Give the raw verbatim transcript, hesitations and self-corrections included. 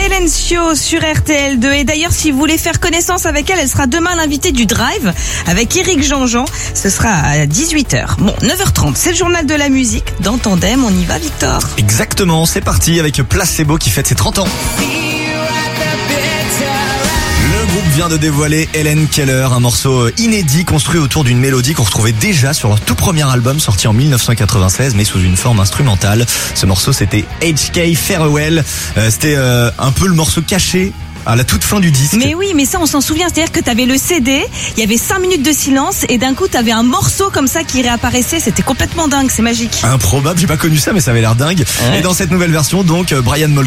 Hélène Sio sur R T L deux. Et d'ailleurs, si vous voulez faire connaissance avec elle, elle sera demain l'invitée du Drive avec Éric Jean-Jean. Ce sera à dix-huit heures. Bon, neuf heures trente, c'est le journal de la musique. Dans Tandem, on y va, Victor. Exactement, c'est parti avec Placebo qui fête ses trente ans. Le groupe vient de dévoiler Helen Keller, un morceau inédit construit autour d'une mélodie qu'on retrouvait déjà sur leur tout premier album sorti en dix-neuf cent quatre-vingt-seize mais sous une forme instrumentale. Ce morceau c'était H K Farewell, euh, c'était euh, un peu le morceau caché à la toute fin du disque. Mais oui, mais ça on s'en souvient, c'est-à-dire que t'avais le C D, il y avait cinq minutes de silence et d'un coup t'avais un morceau comme ça qui réapparaissait, c'était complètement dingue, c'est magique. Improbable, j'ai pas connu ça mais ça avait l'air dingue. Ouais. Et dans cette nouvelle version donc Brian Molko